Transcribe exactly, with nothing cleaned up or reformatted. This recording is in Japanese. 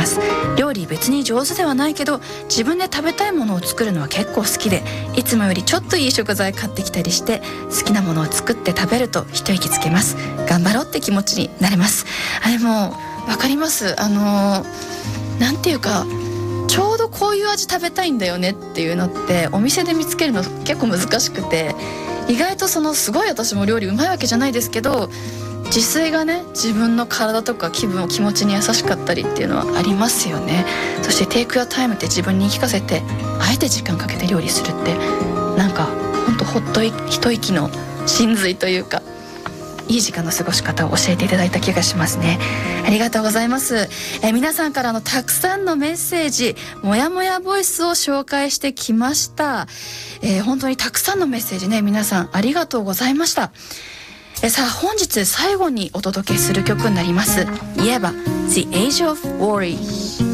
。料理別に上手ではないけど自分で食べたいものを作るのは結構好きで、いつもよりちょっといい食材買ってきたりして好きなものを作って食べると一息つけます。頑張ろうって気持ちになれます。あれもわかります。あのなんていうか、ちょうどこういう味食べたいんだよねっていうのってお店で見つけるの結構難しくて、意外とそのすごい私も料理うまいわけじゃないですけど、自炊がね自分の体とか気分気持ちに優しかったりっていうのはありますよね。そしてテイクアタイムって自分に言い聞かせてあえて時間かけて料理するって、なんかほんとほっと一息の真髄というか、いい時間の過ごし方を教えていただいた気がしますね。ありがとうございます。え皆さんからのたくさんのメッセージ、もやもやボイスを紹介してきました。えー、本当にたくさんのメッセージね、皆さんありがとうございました。えさあ本日最後にお届けする曲になります。言えば The Age of Worry。